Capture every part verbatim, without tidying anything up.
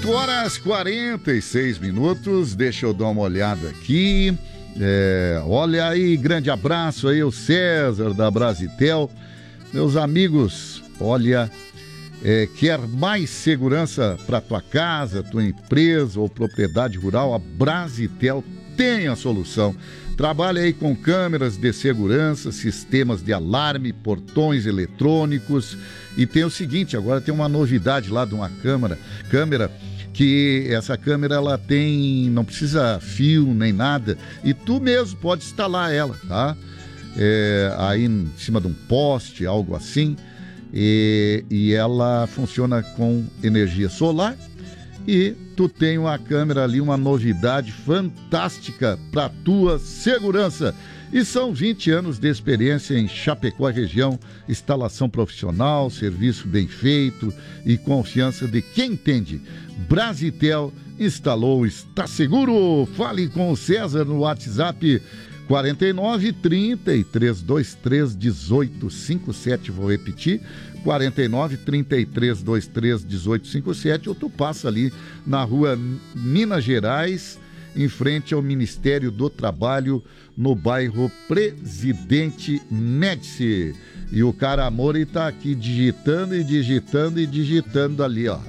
oito horas e quarenta e seis minutos, deixa eu dar uma olhada aqui. É, olha aí, grande abraço aí, o César da Brasitel. Meus amigos, olha, é, quer mais segurança para tua casa, tua empresa ou propriedade rural? A Brasitel tem a solução. Trabalha aí com câmeras de segurança, sistemas de alarme, portões eletrônicos. E tem o seguinte, agora tem uma novidade lá de uma câmera, câmera que essa câmera ela tem, não precisa fio nem nada, e tu mesmo pode instalar ela, tá? É, aí em cima de um poste, algo assim, e, e ela funciona com energia solar. E tu tem uma câmera ali, uma novidade fantástica para tua segurança. E são vinte anos de experiência em Chapecó região, instalação profissional, serviço bem feito e confiança de quem entende. Brasitel instalou, está seguro? Fale com o César no WhatsApp quarenta e nove, trinta e três, vinte e três, dezoito, cinquenta e sete, vou repetir, quarenta e nove, trinta e três, vinte e três, dezoito, cinquenta e sete, ou tu passa ali na rua Minas Gerais, em frente ao Ministério do Trabalho, no bairro Presidente Médici. E o cara Amor está aqui digitando e digitando e digitando ali, ó.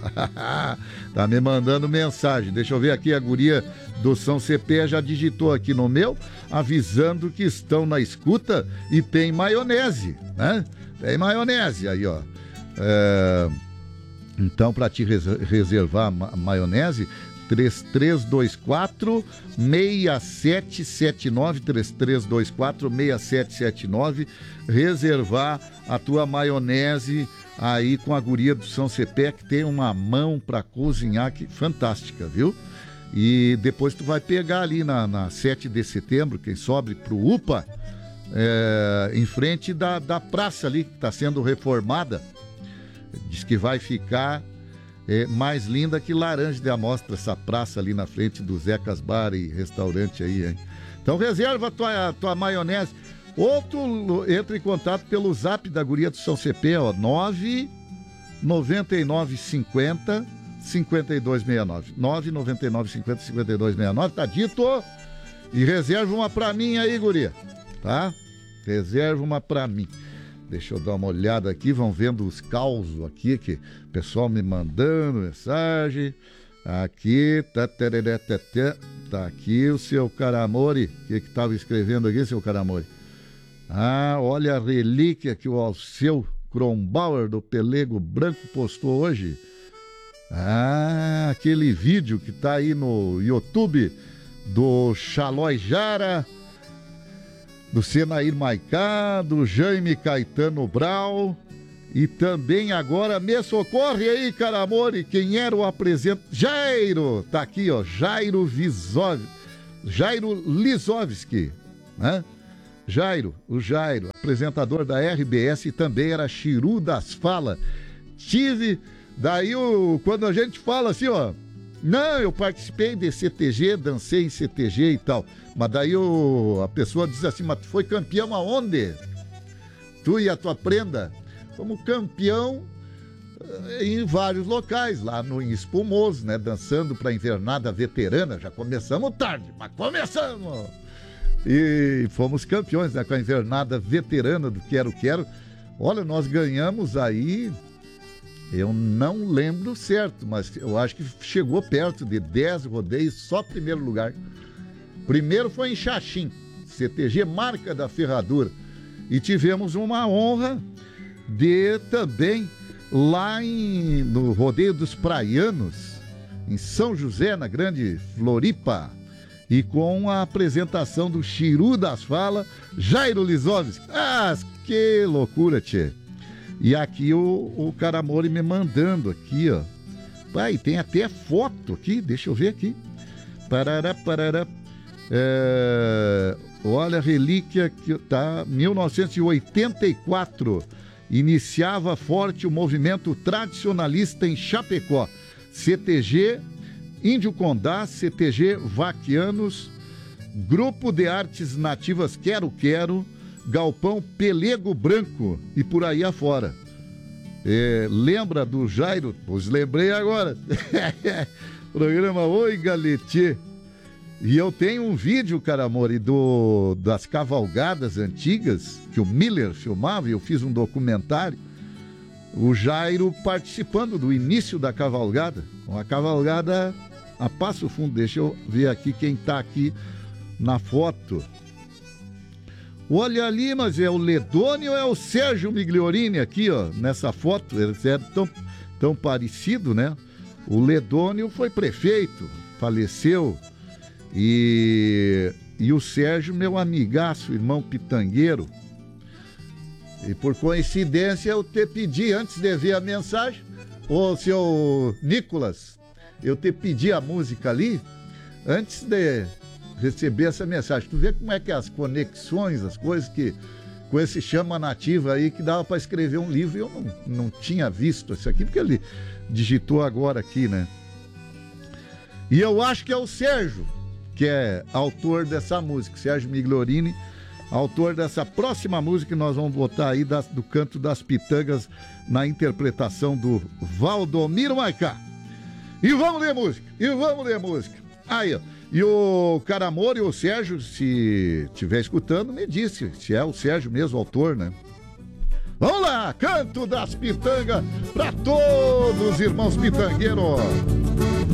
Tá me mandando mensagem. Deixa eu ver aqui, a guria do São C P já digitou aqui no meu, avisando que estão na escuta e tem maionese, né? Tem maionese aí, ó. É... Então, para te res- reservar ma- maionese, três três dois quatro, seis sete sete nove, três três dois quatro, seis sete sete nove, reservar a tua maionese aí com a guria do São Cepé, que tem uma mão para cozinhar que fantástica, viu? E depois tu vai pegar ali na, na sete de setembro, quem sobe pro U P A, é, em frente da, da praça ali, que está sendo reformada. Diz que vai ficar é, mais linda que Laranja de Amostra, essa praça ali na frente do Zecas Bar e restaurante aí, hein? Então reserva a tua, tua maionese. Outro, entra em contato pelo zap da guria do São C P, ó, nove nove nove cinco zero, cinco dois seis nove. nove nove nove cinco zero, cinco dois seis nove, tá dito? E reserva uma pra mim aí, guria, tá? Reserva uma pra mim. Deixa eu dar uma olhada aqui, vão vendo os causos aqui, que o pessoal me mandando mensagem. Aqui, tá, tereré, teté, tá aqui o seu Caramori. O que que tava escrevendo aqui, seu Caramori? Ah, olha a relíquia que o Alceu Kronbauer do Pelego Branco postou hoje. Ah, aquele vídeo que tá aí no YouTube do Xalói Jara, do Senair Maicá, do Jaime Caetano Brau, e também agora me socorre aí, Caramori, quem era o apresentador? Jairo, tá aqui, ó, Jairo Visov, Jairo Lisovski, né? Jairo, o Jairo, apresentador da R B S, e também era Chiru das Fala. Tive, daí o, quando a gente fala assim, ó, não, eu participei de C T G, dancei em C T G e tal. Mas daí o, a pessoa diz assim, mas tu foi campeão aonde? Tu e a tua prenda? Fomos campeão em vários locais, lá no em Espumoso, né? Dançando pra Invernada Veterana. Já começamos tarde, mas começamos! E fomos campeões, né? Com a Invernada Veterana do Quero Quero. Olha, nós ganhamos aí... Eu não lembro certo, mas eu acho que chegou perto de dez rodeios, só primeiro lugar. Primeiro foi em Xaxim, C T G Marca da Ferradura. E tivemos uma honra de também lá em, no Rodeio dos Praianos, em São José, na Grande Floripa, e com a apresentação do Chiru das Fala, Jairo Lisovski. Ah, que loucura, tchê! E aqui o, o Caramori me mandando aqui, ó. Pai, tem até foto aqui, deixa eu ver aqui. Parará, parará. É, olha a relíquia que tá, mil novecentos e oitenta e quatro. Iniciava forte o movimento tradicionalista em Chapecó. C T G Índio Condá, C T G Vaquianos, Grupo de Artes Nativas Quero Quero, Galpão Pelego Branco e por aí afora. É, lembra do Jairo? Pois lembrei agora. Programa Oi Galetier. E eu tenho um vídeo, cara, amor, do, das cavalgadas antigas que o Miller filmava, e eu fiz um documentário. O Jairo participando do início da cavalgada. Uma cavalgada a Passo Fundo. Deixa eu ver aqui quem tá aqui na foto. Olha ali, mas é o Ledônio ou é o Sérgio Migliorini aqui, ó, nessa foto? Eles eram tão, tão parecidos, né? O Ledônio foi prefeito, faleceu. E, e o Sérgio, meu amigaço, irmão pitangueiro. E por coincidência eu te pedi, antes de ver a mensagem, ô seu Nicolas, eu te pedi a música ali, antes de receber essa mensagem. Tu vê como é que é as conexões, as coisas que, com esse chama nativa aí, que dava para escrever um livro, e eu não, não tinha visto isso aqui, porque ele digitou agora aqui, né? E eu acho que é o Sérgio, que é autor dessa música, Sérgio Migliorini, autor dessa próxima música que nós vamos botar aí das, do Canto das Pitangas, na interpretação do Valdomiro Maicá. E vamos ler música, e vamos ler música. Aí, ó. E o Caramor e o Sérgio, se estiver escutando, me disse se é o Sérgio mesmo, o autor, né? Vamos lá, Canto das Pitangas para todos os irmãos pitangueiros.